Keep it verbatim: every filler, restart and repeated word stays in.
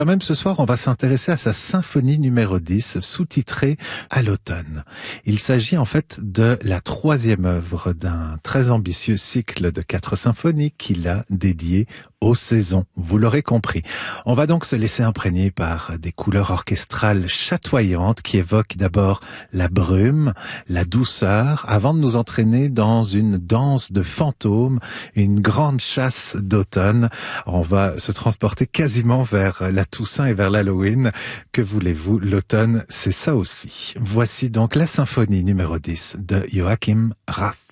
Quand même, ce soir, on va s'intéresser à sa symphonie numéro dix, sous-titrée À l'automne. Il s'agit en fait de la troisième œuvre d'un très ambitieux cycle de quatre symphonies qu'il a dédié aux saisons. Vous l'aurez compris. On va donc se laisser imprégner par des couleurs orchestrales chatoyantes qui évoquent d'abord la brume, la douceur, avant de nous entraîner dans une danse de fantômes, une grande chasse d'automne. On va se transporter quasiment vers la Toussaint et vers l'Halloween. Que voulez-vous, l'automne, c'est ça aussi. Voici donc la symphonie numéro dix de Joachim Raff.